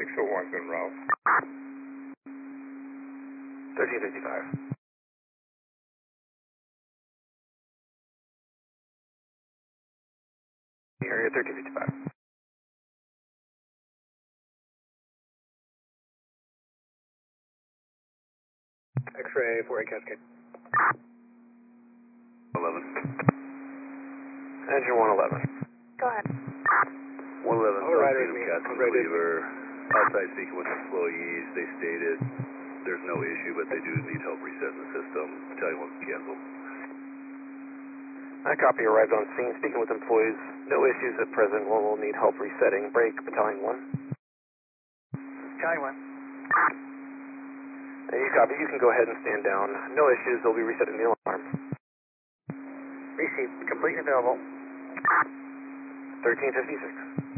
601's en route. 1355. Area 1355. X-ray 4A Cascade. 11. Engine 111. Go ahead. 111, Overrider Freedom is me. Captain Overrider is me. Cleaver. Outside speaking with employees, they stated there's no issue, but they do need help resetting the system. Battalion 1 cancel. I copy arrived on scene, speaking with employees. No issues at present. One will need help resetting. Break, Battalion 1. Battalion 1. And you copy. You can go ahead and stand down. No issues. They'll be resetting the alarm. Received. Complete and available. 1356.